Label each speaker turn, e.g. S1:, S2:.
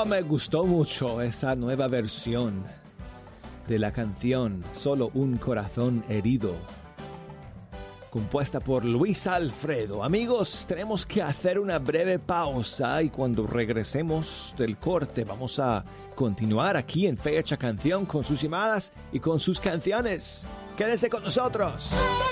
S1: Me gustó mucho esa nueva versión de la canción Solo un corazón herido, compuesta por Luis Alfredo. Amigos, tenemos que hacer una breve pausa y cuando regresemos del corte vamos a continuar aquí en Fecha Canción con sus llamadas y con sus canciones. Quédense con nosotros.